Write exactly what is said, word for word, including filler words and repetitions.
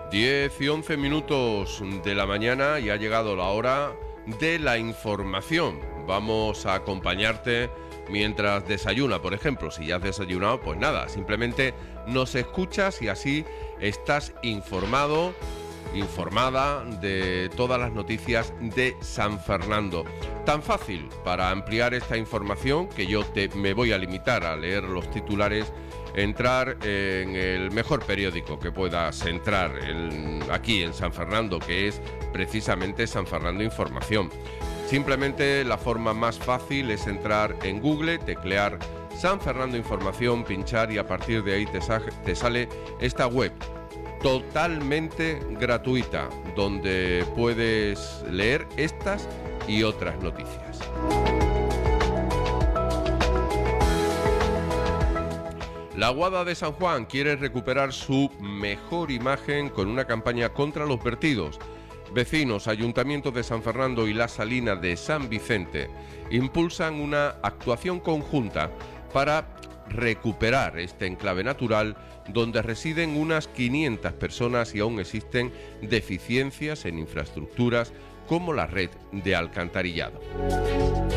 diez y once minutos de la mañana y ha llegado la hora de la información. Vamos a acompañarte mientras desayuna, por ejemplo. Si ya has desayunado, pues nada, simplemente nos escuchas y así estás informado, informada de todas las noticias de San Fernando. Tan fácil para ampliar esta información que yo te, me voy a limitar a leer los titulares. Entrar en el mejor periódico que puedas entrar en, aquí en San Fernando, que es precisamente San Fernando Información. Simplemente la forma más fácil es entrar en Google, teclear San Fernando Información, pinchar y a partir de ahí te, sa- te sale esta web totalmente gratuita donde puedes leer estas y otras noticias. La Aguada de San Juan quiere recuperar su mejor imagen con una campaña contra los vertidos. Vecinos, Ayuntamiento de San Fernando y La Salina de San Vicente impulsan una actuación conjunta para recuperar este enclave natural donde residen unas quinientas personas y aún existen deficiencias en infraestructuras como la red de alcantarillado.